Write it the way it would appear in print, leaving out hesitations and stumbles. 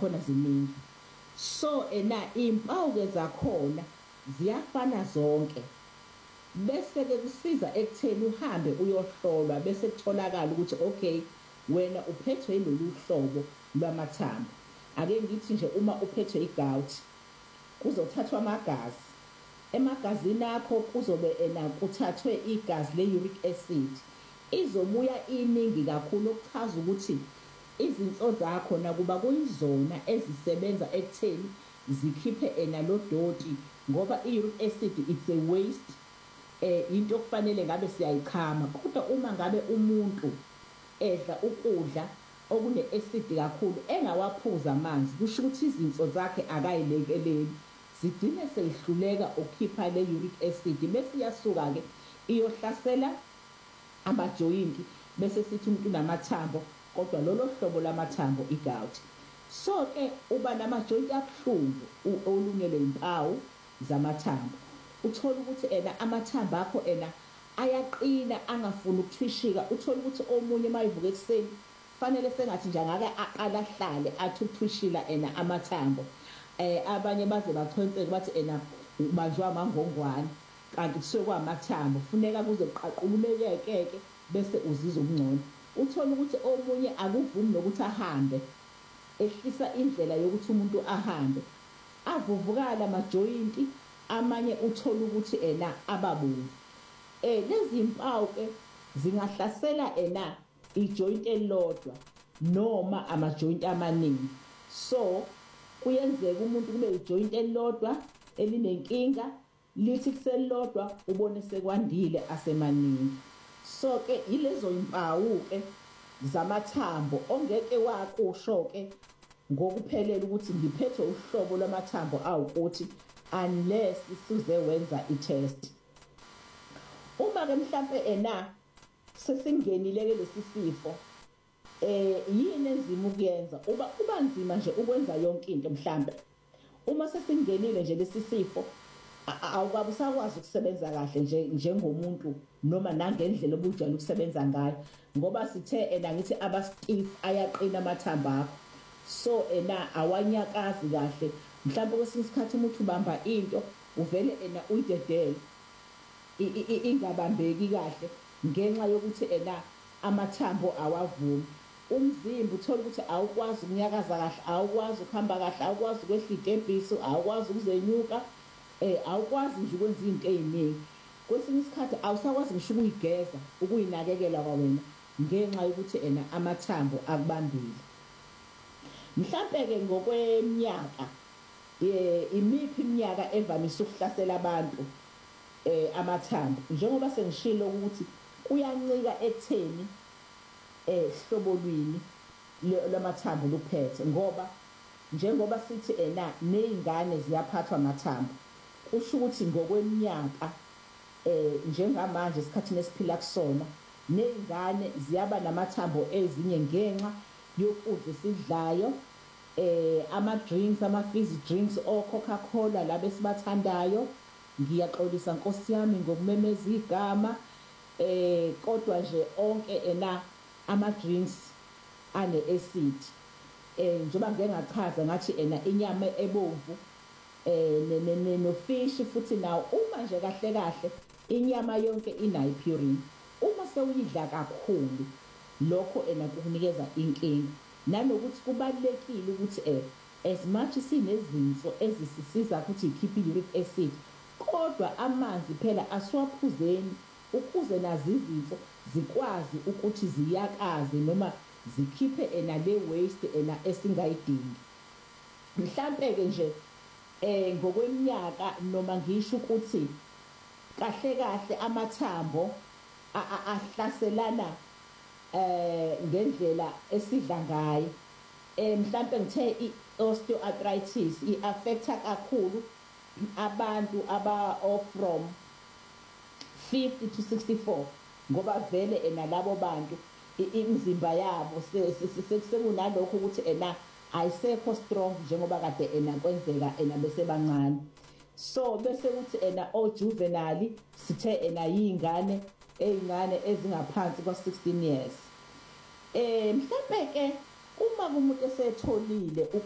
zakhona ziningi. So impawu-ke zakhona ziyafana zonke, bese-ke kusiza ekutheni uhambe uyohlolwa bese kutholakala ukuthi okay, wena uphethwe yilolu hlobo lwamathambo. Ake ngithi nje uma uphethwe i-gout kuzothathwa amagazi, emagazini akho kuzobe kuthathwe igazi le-uric acid, izobuya iningi kakhulu, okuchaza ukuthi izinso zakho nakuba kuyizona ezisebenza ekutheni zikhiphe lo doti, ngoba i-uric acid it's a waste, into okufanele ngabe siyayichama. Kodwa uma ngabe umuntu edla ukudla okune-acid kakhulu engawaphuza amanzi, kusho ukuthi izinso zakhe akayilekeleli, zigcine seyihluleka ukukhipha le-uric acid, bese iyasuka-ke iyohlasela amajoyinti, bese sithi umuntu unamathambo, kodwa lolo hlobo lamathambo i-gout. So-ke uba namajoyinti abuhlungu olungele impawu zamathambo, uthola ukuthi amathambo akho ayaqina, angafuni ukuthwishika. Uthola ukuthi omunye mayivuka ekuseni fanele sengathi nje angake aqala ahlale athi ukuthwishila amathambo. Abanye baze bachonseke bathi ubanjwa amangongwane, kanti kusuke kwamathambo, funeka kuze kuqaqululeke-ke bese uzizwa ungcono. Uthola ukuthi omunye akuvumi nokuthi ahambe, ehlisa indlela yokuthi umuntu ahambe, avuvukala amajoyinti, amanye uthola ukuthi ababomvu. Lezi mpawu-ke zingahlasela ijoyinti elilodwa noma amajoyinti amaningi. So kuyenzeka umuntu kube ijoyinti elilodwa elinenkinga, lithi kuselilodwa ubone sekwandile asemaningi. So-ke yilezo mpawu-ke zamathambo ongeke wakusho-ke ngokuphelele ukuthi ngiphethwe uhlobo lwamathambo awukuthi, unless isuze wenza i-test. Uma-ke mhlampe sesingenile-ke lesi sifo, yini enzima ukuyenza? Kuba nzima nje ukwenza yonke into. Mhlampe uma sesingenile nje lesi sifo, awukabe usakwazi ukusebenza kahle njengomuntu, noma nangendlela obujwayele ukusebenza ngayo, ngoba sithe ngithi aba-stiff, ayaqina amathambo akho. So awanyakazi kahle. Mhlawumbe kwesinye isikhathi umuntu ubamba into uvele uyidedele, ingabambeki kahle ngenxa yokuthi amathambo awavumi. Umzimba uthola ukuthi awukwazi ukunyakaza kahle, awukwazi ukuhamba kahle, awukwazi ukwehla idebhiso, awukwazi ukuzenyuka, awukwazi nje ukwenza izinto eziningi. Kwesinye isikhathi awusakwazi ngisho ukuyigeza, ukuyinakekela kwawena ngenxa yokuthi amathambo akubambile. Mhlampe-ke ngokweminyaka, imiphi iminyaka evamise ukuhlasela abantu amathambo? Njengoba sengishilo ukuthi kuyancika ekutheni hlobo lwini lwamathambo luphethe, ngoba njengoba sithi nezingane ziyaphathwa amathambo, kusho ukuthi ngokweminyaka njengamanje esikhathini esiphila kusona, nezingane ziyaba namathambo ezinye ngenxa yokudla esidlayo, ama-drinks, ama-fizzy drinks, o-Coca-Cola laba esibathandayo. Ngiyaxolisa Nkosi yami ngokumemeza igama, kodwa nje onke ama-drinks ane-acid. Njengoba ngike ngachaza ngathi inyama ebomvu nofishi futhi nawo, uma nje kahle kahle inyama yonke inayo i-purine. Uma sewuyidla kakhulu, lokho kukunikeza inkinga. Nanokuthi kubalulekile ukuthi as much sinezinso ezisisiza ukuthi ikhiphe i-uric acid, kodwa amanzi phela asiwaphuzeni ukuze nazo izinso zikwazi ukuthi ziyakaze noma zikhiphe le waste esingayidingi. Mhlampe-ke nje ngokweminyaka, noma ngisho ukuthi kahle kahle amathambo ahlaselana ngendlela esidla ngayo. Mhlampe ngithe i-osteoarthritis i-affecta kakhulu abantu from 50 to 64, ngoba vele labo bantu imizimba yabo sekunalokho ukuthi ayisekho strong njengoba kade kwenzeka bese bancane. So bese kuthi ojuvenile sithe yingane ezingaphansi kwa-16 years. Mhlampe ke uma umuntu esetholile